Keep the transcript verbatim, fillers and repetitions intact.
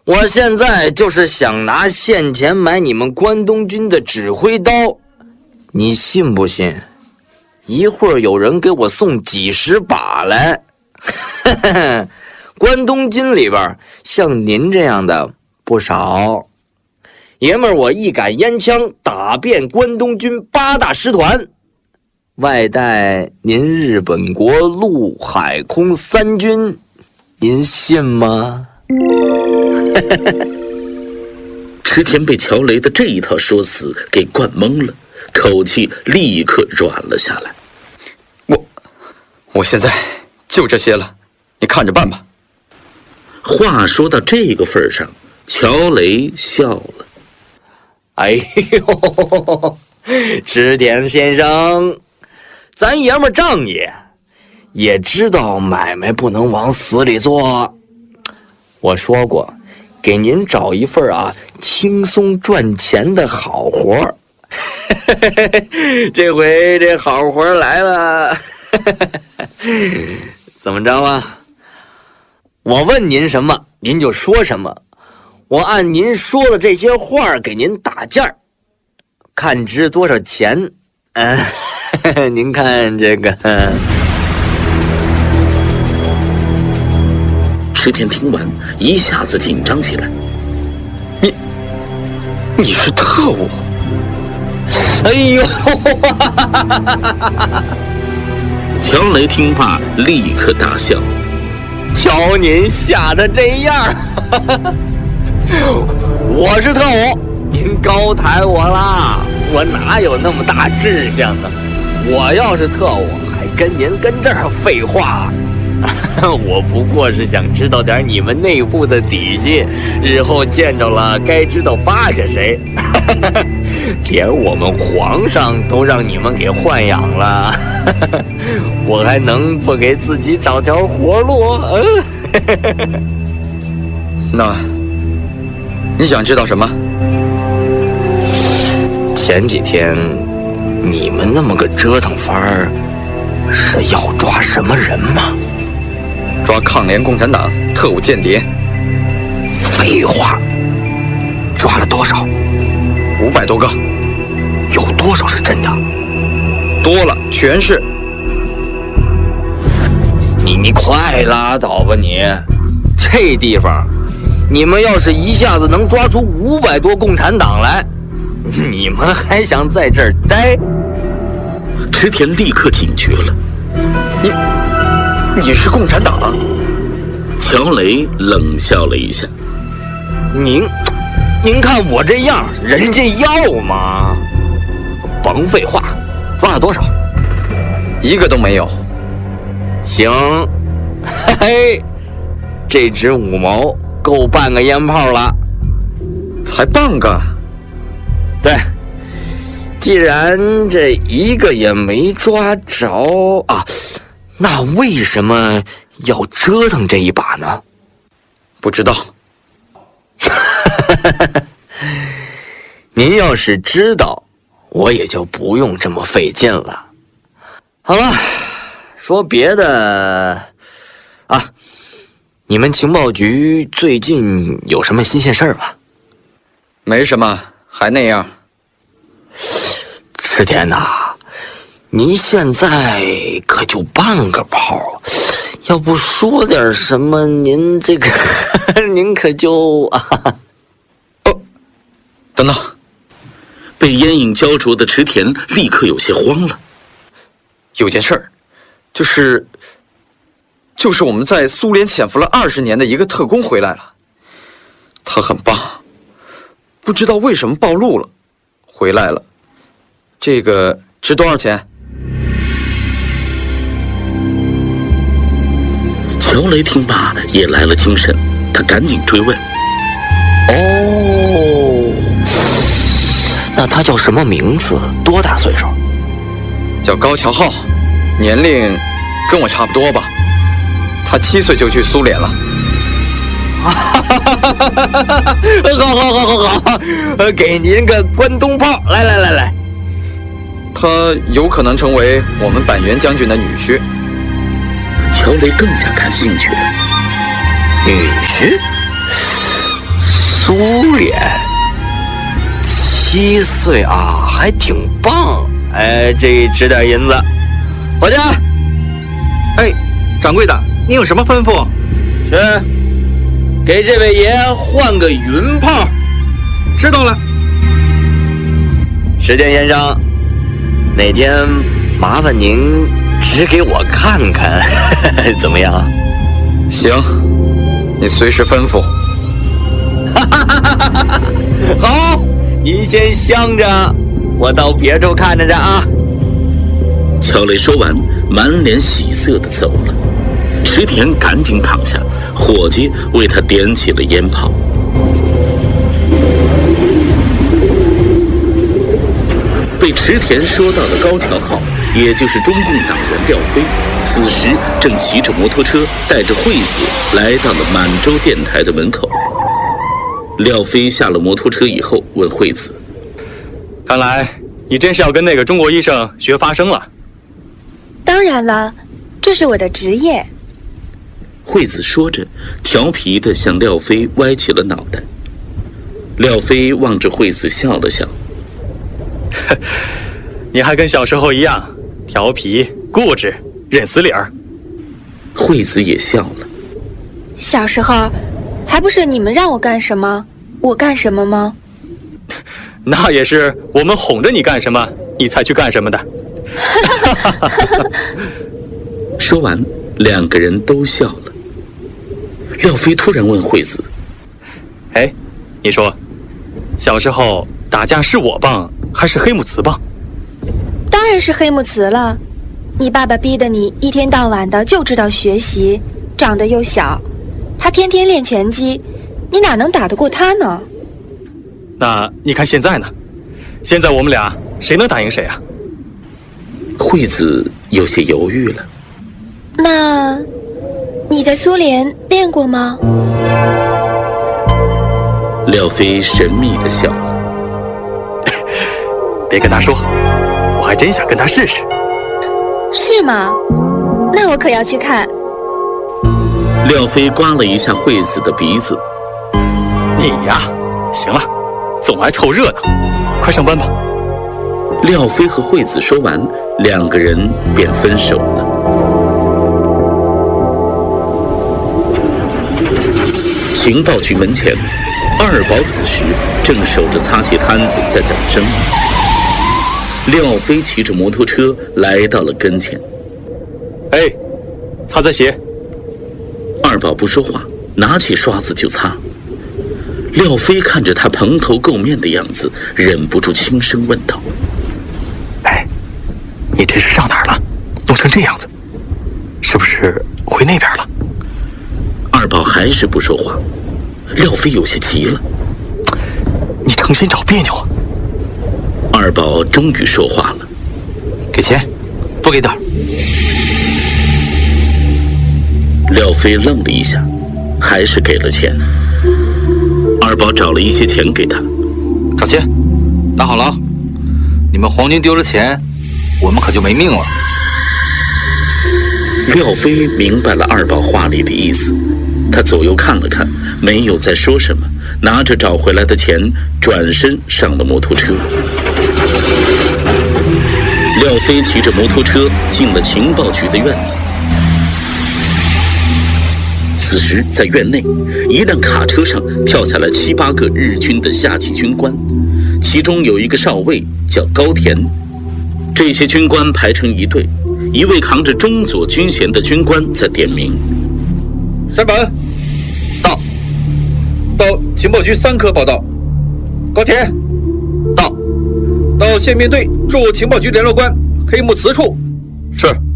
我现在就是想拿现钱买你们关东军的指挥刀，你信不信？一会儿有人给我送几十把来。关东军里边像您这样的不少，爷们儿，我一杆烟枪打遍关东军八大师团，外带您日本国陆海空三军，您信吗？ 池田被乔雷的这一套说辞给灌懵了，口气立刻软了下来。 我我现在就这些了，你看着办吧。 话说到这个份上，乔雷笑了。 哎呦，池田先生，咱爷们儿仗义，也知道买卖不能往死里做。我说过，给您找一份啊轻松赚钱的好活儿。这回这好活儿来了。怎么着啊？我问您什么，您就说什么。我按您说的这些话给您打价，看值多少钱。嗯、呃，您看这个。 池田听完，一下子紧张起来。 你，你是特务？ 哎呦！ 乔雷听罢，立刻大笑。 瞧您吓得这样！我是特务，您高抬我啦！我哪有那么大志向啊？我要是特务，还跟您跟这儿废话？我不过是想知道点你们内部的底细，日后见着了该知道扒下谁。连我们皇上都让你们给豢养了，我还能不给自己找条活路？ 那你想知道什么？ 前几天你们那么个折腾法儿，是要抓什么人吗？ 抓抗联共产党特务间谍。 废话，抓了多少？ 五百多个。 有多少是真的？ 多了，全是。 你你快拉倒吧你！这地方，你们要是一下子能抓出五百多共产党来，你们还想在这儿待？ 池田立刻警觉了。 你。你是共产党？ 乔雷冷笑了一下。 您，您看我这样，人家要吗？甭废话，抓了多少？ 一个都没有。 行，嘿嘿，这支五毛够半个烟炮了。 才半个？ 对，既然这一个也没抓着啊。那为什么要折腾这一把呢？ 不知道。 您要是知道，我也就不用这么费劲了。好了，说别的啊，你们情报局最近有什么新鲜事儿吗？ 没什么，还那样。 池田呐，您现在可就半个炮，要不说点什么，您这个您可就啊。 哦，等等， 被烟瘾焦灼的池田立刻有些慌了。 有件事儿，就是就是我们在苏联潜伏了二十年的一个特工回来了，他很棒，不知道为什么暴露了，回来了。这个值多少钱？ 乔雷听罢也来了精神，他赶紧追问： 哦，那他叫什么名字？多大岁数？ 叫高桥浩，年龄跟我差不多吧。他七岁就去苏联了。 好好好好好，给您个关东炮！来来来来， 他有可能成为我们板垣将军的女婿。 乔雷更加感兴趣了。 女婿？ 苏联，七岁啊，还挺棒。哎，这值点银子。伙计， 哎，掌柜的，你有什么吩咐？ 去给这位爷换个云炮。 知道了。 石田先生，哪天麻烦您指给我看看，怎么样？ 行，你随时吩咐。 好，您先相着，我到别处看着着啊。 乔雷说完，满脸喜色地走了。池田赶紧躺下，伙计为他点起了烟炮。被池田说到的高桥浩，也就是中共党员廖飞，此时正骑着摩托车带着惠子来到了满洲电台的门口。廖飞下了摩托车以后问惠子： 看来你真是要跟那个中国医生学发声了。 当然了，这是我的职业。 惠子说着，调皮地向廖飞歪起了脑袋。廖飞望着惠子笑了笑： 你还跟小时候一样，调皮、固执、认死理儿。 惠子也笑了。 小时候，还不是你们让我干什么，我干什么吗？ 那也是我们哄着你干什么，你才去干什么的。 说完，两个人都笑了。廖飞突然问惠子： 哎，你说，小时候打架是我棒还是黑木慈棒？ 当然是黑木慈了。你爸爸逼得你一天到晚的就知道学习，长得又小，他天天练拳击，你哪能打得过他呢？ 那你看现在呢？现在我们俩谁能打赢谁啊？ 惠子有些犹豫了。 那你在苏联练过吗？ 廖飞神秘地笑了。 别跟他说，我还真想跟他试试。 是吗？那我可要去看。 廖飞刮了一下惠子的鼻子。 你呀，行了，总爱凑热闹，快上班吧。 廖飞和惠子说完，两个人便分手了。情报局门前，二宝此时正守着擦鞋摊子在等生意。廖飞骑着摩托车来到了跟前。 哎，擦擦鞋。 二宝不说话，拿起刷子就擦。廖飞看着他蓬头垢面的样子，忍不住轻声问道： 哎，你这是上哪儿了？弄成这样子，是不是回那边了？ 二宝还是不说话。廖飞有些急了： 你成心找别扭啊？ 二宝终于说话了： 给钱，多给点。 廖飞愣了一下，还是给了钱。二宝找了一些钱给他。 找钱，拿好了啊！你们皇军丢了钱，我们可就没命了。 廖飞明白了二宝话里的意思，他左右看了看，没有再说什么，拿着找回来的钱，转身上了摩托车。廖飞骑着摩托车进了情报局的院子。此时，在院内，一辆卡车上跳下来七八个日军的下级军官，其中有一个少尉叫高田。这些军官排成一队，一位扛着中佐军衔的军官在点名： 山本，到，到情报局三科报道。高田，到，到宪兵队驻情报局联络官黑木慈处。 是。